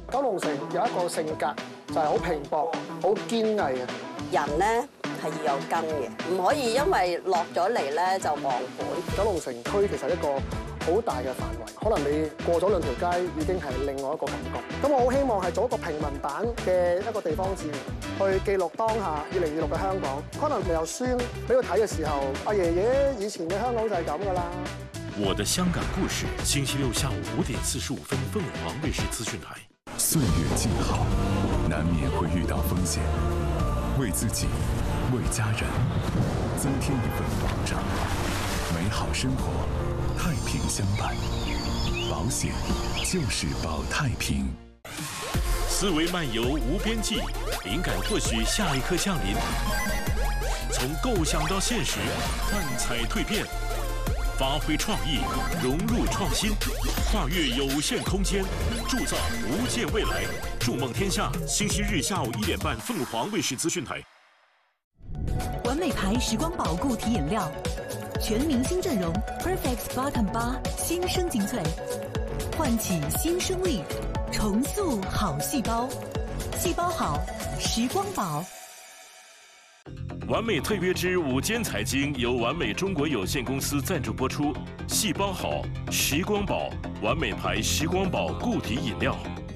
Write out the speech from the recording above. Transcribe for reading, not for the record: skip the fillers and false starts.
九龍城有一個性格就係好拼搏、好堅毅嘅。 人咧係要有根嘅，唔可以因為落咗嚟咧就忘本。 九龍城區其實一個好大嘅範圍，可能你過咗2條街已經係另外一個感覺。咁我好希望係做一個平民版嘅一個地方志，去記錄當下2026嘅香港。可能有孫俾佢睇嘅時候，阿爺爺以前嘅香港就係咁噶啦。 我的香港故事，星期六下午5點45分，鳳凰衛視資訊台。 歲月靜好，難免會遇到風險，為自己，為家人，增添一份保障，美好生活，太平相伴。保險就是保太平。 思維漫遊無邊際，靈感或許下一刻降臨。從構想到現實，幻彩蛻變，發揮創意，融入創新，跨越有限空間，鑄造無限未來。築夢天下，星期日下午1點半，鳳凰衛視資訊台。 完美牌時光寶固體飲料，全明星陣容 ，Perfect Bottom 8新生精粹，喚起新生力，重塑好細胞，細胞好，時光寶。 完美特約之午間財經由完美中國有限公司贊助播出，細胞好，時光寶，完美牌時光寶固體飲料。